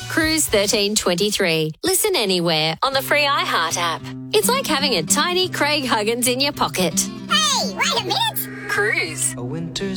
Cruise 1323. Listen anywhere on the free iHeart app. It's like having a tiny Craig Huggins in your pocket. Hey, wait a minute! Cruise. A winter's